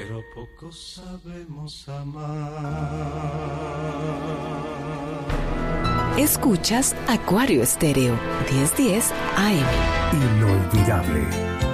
pero poco sabemos amar. Escuchas Acuario Estéreo, 1010 AM. Inolvidable.